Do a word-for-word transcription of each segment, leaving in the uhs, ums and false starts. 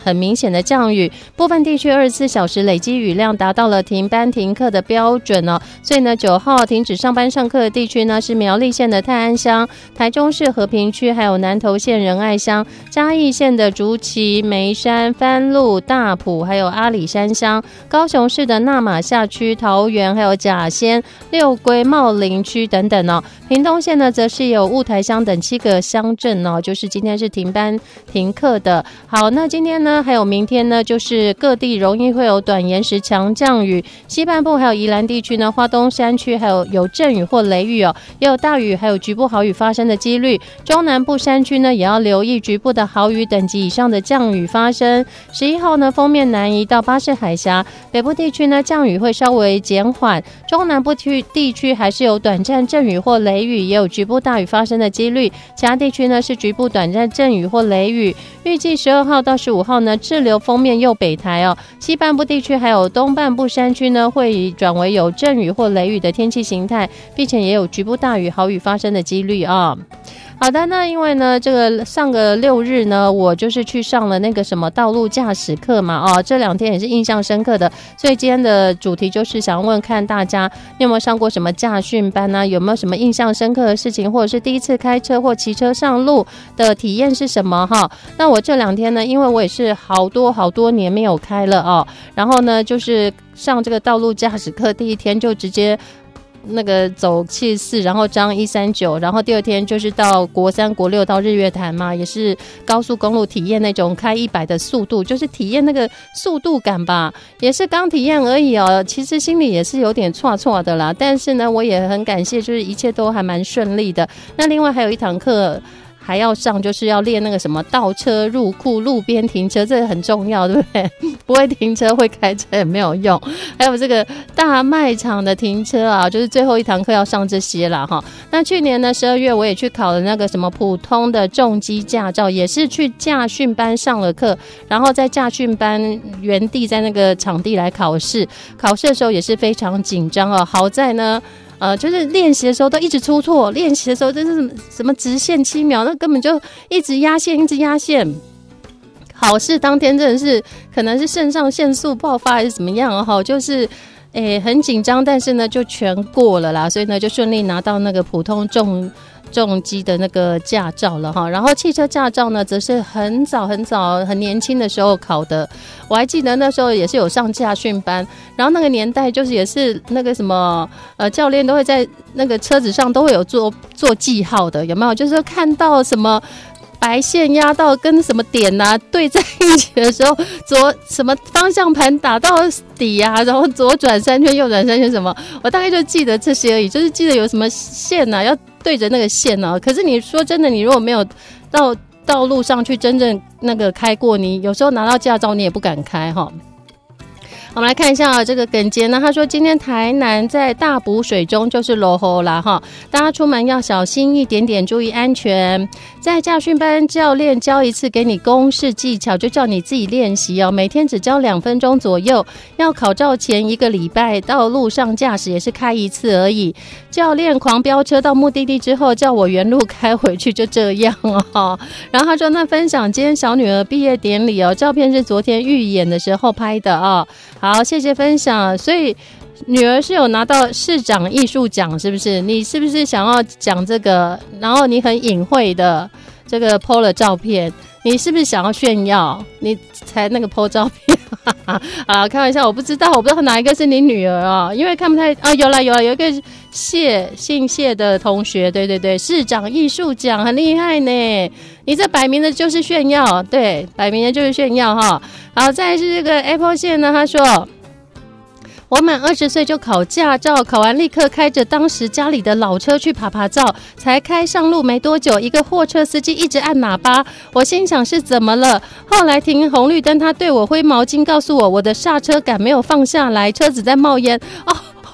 很明显的降雨，部分地区二十四小时累积雨量达到了停班停课的标准哦。所以呢，九号停止上班上课的地区呢是苗栗县的泰安乡、台中市和平区，还有南投县仁爱乡、嘉义县的竹崎、梅山、番路、大埔，还有阿里山乡，高雄市的那玛夏区、桃园，还有甲仙、六龟、茂林区等等哦。屏东县呢，则是有雾台乡等七个乡镇哦，就是今天是停班停课的。好，那今天呢，还有明天呢，就是各地容易会有短延时强降雨，西半部还有宜兰地区呢，花东山区还有有阵雨或雷雨哦，也有大雨，还有局部豪雨发生的几率。中南部山区呢，也要留意局部的豪雨等级以上的降雨发生。十一号呢，锋面南移到巴士海峡，北部地区呢，降雨会稍微减缓，中南部地区还是有短暂阵雨或雷雨，也有局部大雨发生的几率。其他地区呢，是局部短暂阵雨或雷雨。预计十二号到十五号呢，滞留锋面右北台哦，西半部地区还有东半部山区呢，会转为有阵雨或雷雨的天气形态，并且也有局部大雨豪雨发生的几率啊、哦。好的，那因为呢，这个上个六日呢，我就是去上了那个什么道路驾驶课嘛，哦，这两天也是印象深刻的，所以今天的主题就是想问看大家，你有没有上过什么驾训班呢、啊？有没有什么印象深刻的事情，或者是第一次开车或骑车上路的体验是什么哈？那我这两天呢，因为我也是好多好多年没有开了哦，然后呢，就是上这个道路驾驶课第一天就直接。那个走七十四，然后张一三九，然后第二天就是到国三国六到日月潭嘛，也是高速公路体验那种开一百的速度，就是体验那个速度感吧，也是刚体验而已哦。其实心里也是有点挫挫的啦，但是呢，我也很感谢，就是一切都还蛮顺利的。那另外还有一堂课。还要上，就是要练那个什么倒车入库、路边停车，这个很重要，对不对？不会停车会开车也没有用。还有这个大卖场的停车啊，就是最后一堂课要上这些啦哈。那去年呢，十二月我也去考了那个什么普通的重机驾照，也是去驾训班上了课，然后在驾训班原地在那个场地来考试。考试的时候也是非常紧张哦，好在呢。呃，就是练习的时候都一直出错，练习的时候就是什么直线七秒，那根本就一直压线，一直压线。考试当天真的是可能是肾上腺素爆发还是怎么样哈，就是诶很紧张，但是呢就全过了啦，所以呢就顺利拿到那个普通重。重机的那个驾照了哈，然后汽车驾照呢，则是很早很早很年轻的时候考的。我还记得那时候也是有上驾训班，然后那个年代就是也是那个什么呃教练都会在那个车子上都会有做做记号的，有没有？就是看到什么。白线压到跟什么点啊对在一起的时候，左什么方向盘打到底啊，然后左转三圈右转三圈什么，我大概就记得这些而已，就是记得有什么线啊要对着那个线啊。可是你说真的，你如果没有到道路上去真正那个开过，你有时候拿到驾照你也不敢开哈。我们来看一下、啊、这个耿杰呢，他说今天台南在大补水中就是落雨啦哈，大家出门要小心一点点，注意安全。在驾训班教练教一次给你公式技巧，就叫你自己练习哦，每天只教两分钟左右，要考照前一个礼拜到路上驾驶也是开一次而已。教练狂飙车到目的地之后叫我原路开回去，就这样哦。然后他说那分享今天小女儿毕业典礼哦，照片是昨天预演的时候拍的哦。好，谢谢分享。所以女儿是有拿到市长艺术奖，是不是？你是不是想要讲这个？然后你很隐晦的这个 po 了照片，你是不是想要炫耀？你才那个 po 照片？啊，开玩笑，我不知道，我不知道哪一个是你女儿啊，因为看不太啊，有啦有啦，有一个谢姓谢的同学，对对对，市长艺术奖很厉害呢。你这摆明的就是炫耀，对，摆明的就是炫耀哈。好，再来是这个 Apple 线呢，他说我满二十岁就考驾照，考完立刻开着当时家里的老车去爬爬照，才开上路没多久，一个货车司机一直按喇叭，我心想是怎么了？后来停红绿灯，他对我挥毛巾，告诉我我的刹车杆没有放下来，车子在冒烟。哦，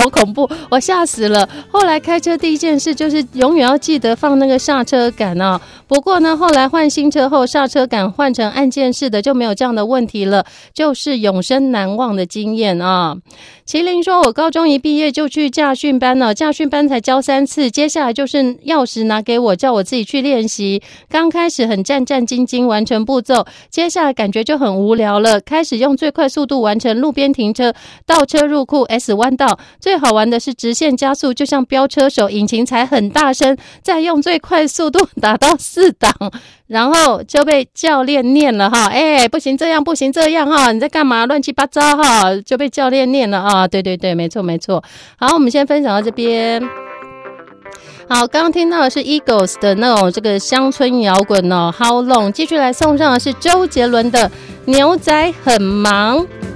好恐怖，我吓死了。后来开车第一件事就是永远要记得放那个刹车杆啊。不过呢，后来换新车后，刹车杆换成按键式的就没有这样的问题了，就是永生难忘的经验啊。麒麟说，我高中一毕业就去驾训班了，驾训班才教三次，接下来就是钥匙拿给我，叫我自己去练习。刚开始很战战兢兢完成步骤，接下来感觉就很无聊了，开始用最快速度完成路边停车、倒车入库、S 弯道。最好玩的是直线加速，就像飙车手，引擎踩很大声，再用最快速度打到四档，然后就被教练念了哈，哎，不行这样，不行这样哈，你在干嘛？乱七八糟哈，就被教练念了啊！对对对，没错没错。好，我们先分享到这边。好，刚刚听到的是 Eagles 的那种这个乡村摇滚哦 ，How Long。继续来送上的是周杰伦的《牛仔很忙》。